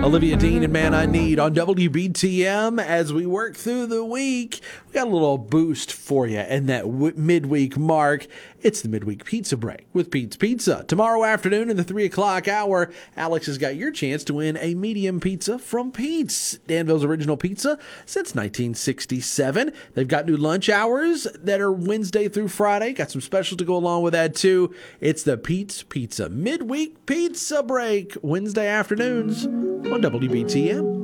Olivia Dean and Man I Need on WBTM. As we work through the week, we got a little boost for you in that midweek mark. It's the midweek pizza break with Pete's Pizza. Tomorrow afternoon in the 3 o'clock hour, Alex has got your chance to win a medium pizza from Pete's. Danville's original pizza since 1967. They've got new lunch hours that are Wednesday through Friday. Got some specials to go along with that too. It's the Pete's Pizza midweek pizza break, Wednesday afternoons on WBTM.